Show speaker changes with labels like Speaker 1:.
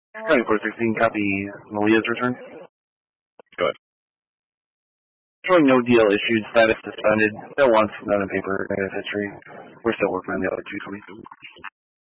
Speaker 1: County 416, copy Malia's return.
Speaker 2: Go ahead.
Speaker 1: Showing no deal issued, status suspended, no once, none in paper, negative history. We're still working on the other 222.